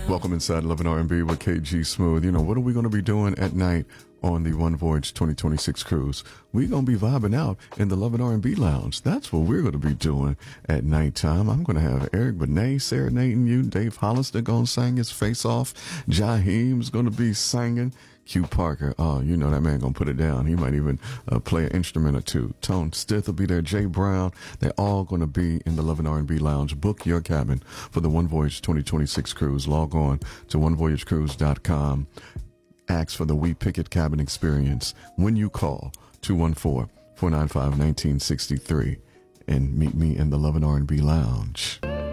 Welcome inside Love and R&B with KG Smooth. You know, what are we going to be doing at night on the One Voyage 2026 cruise? We're going to be vibing out in the Love and R&B lounge. That's what we're going to be doing at nighttime. I'm going to have Eric Benet serenading you. Dave Hollister going to sing his face off. Jaheim's going to be singing. Q Parker, oh, you know that man gonna put it down. He might even play an instrument or two. Tone Stith will be there. Jay Brown. They're all gonna be in the Love and R&B Lounge. Book your cabin for the One Voyage 2026 cruise. Log on to onevoyagecruise.com. Ask for the We Picket Cabin Experience when you call 214-495-1963 and meet me in the Love and R&B Lounge.